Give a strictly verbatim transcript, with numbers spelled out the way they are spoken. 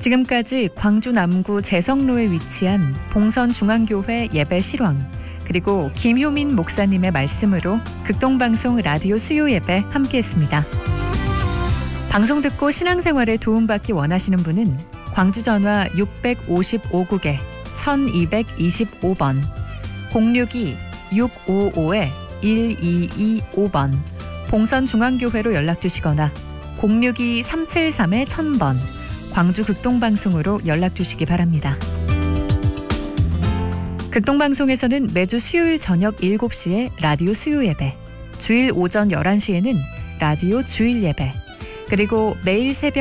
지금까지 광주 남구 재성로에 위치한 봉선중앙교회 예배 실황 그리고 김효민 목사님의 말씀으로 극동방송 라디오 수요 예배 함께했습니다. 방송 듣고 신앙생활에 도움받기 원하시는 분은 광주 전화 육오오 국에 천이백이십오 번 공육이 육오오 일이이오 번 봉선중앙교회로 연락주시거나 공육이 삼칠삼 천 번 광주 극동방송으로 연락주시기 바랍니다. 극동방송에서는 매주 수요일 저녁 일곱 시에 라디오 수요 예배, 주일 오전 열한 시에는 라디오 주일 예배, 그리고 매일 새벽